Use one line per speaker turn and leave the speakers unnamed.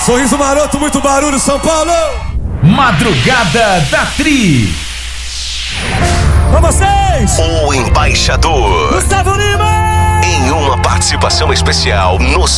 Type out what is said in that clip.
Sorriso maroto, muito barulho, São Paulo.
Madrugada da Tri.
Com vocês,
o embaixador
Gustavo Lima,
em uma participação especial no